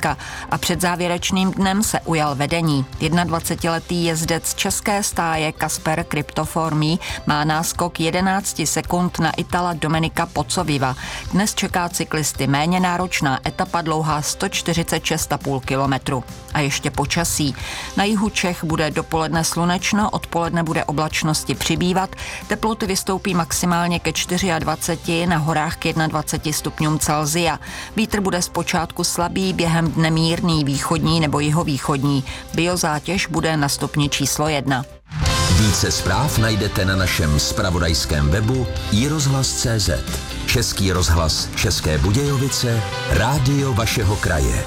střediska a před závěrečným dnem se ujal vedení. 21letý jezdec české stáje Kasper Kryptoformí má náskok 11 sekund na Itala Dominika Pozzoviva. Dnes čeká cyklisty méně náročná etapa dlouhá 146,5 kilometru. A ještě počasí. Na jihu Čech bude dopoledne slunečno, odpoledne bude oblačnosti přibývat, teploty vystoupí maximálně ke 24, na horách k 21 stupňům Celsia. Vítr bude zpočátku slabý, během dne mírný, východní nebo jihovýchodní. Biozátěž bude na stupni číslo 1. Více zpráv najdete na našem zpravodajském webu iRozhlas.cz. Český rozhlas České Budějovice, rádio vašeho kraje.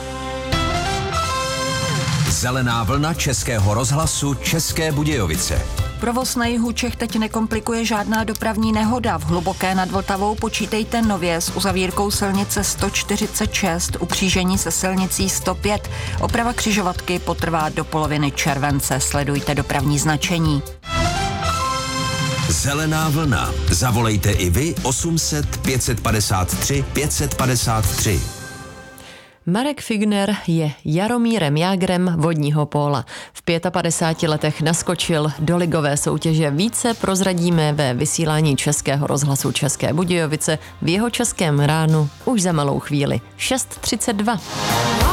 Zelená vlna Českého rozhlasu České Budějovice. Provoz na jihu Čech teď nekomplikuje žádná dopravní nehoda. V Hluboké nad Vltavou počítejte nově s uzavírkou silnice 146 u křížení se silnicí 105. Oprava křižovatky potrvá do poloviny července. Sledujte dopravní značení. Zelená vlna. Zavolejte i vy 800 553 553. Marek Figner je Jaromírem Jágrem vodního póla. V 55 letech naskočil do ligové soutěže. Více prozradíme ve vysílání Českého rozhlasu České Budějovice v jeho českém ránu už za malou chvíli. 6:32.